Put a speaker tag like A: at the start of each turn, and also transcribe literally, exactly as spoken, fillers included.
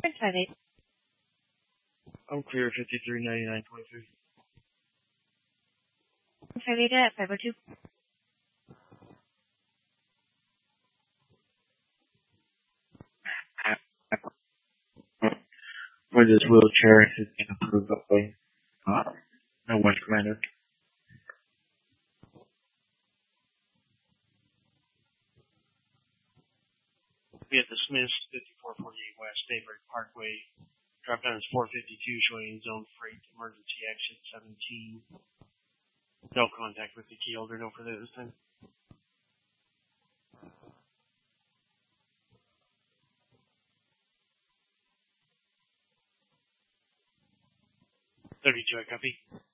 A: Five eight.
B: I'm clear fifty-three ninety-nine twenty-three.
A: Five eight at five oh two.
B: For this wheelchair has been approved by uh, no one commander. Be at the Smiths, fifty-four forty-eight West Daybreak Parkway. Drop down is four fifty-two, showing zone freight, emergency exit seventeen. No contact with the key holder, no further this time. thirty-two, I copy.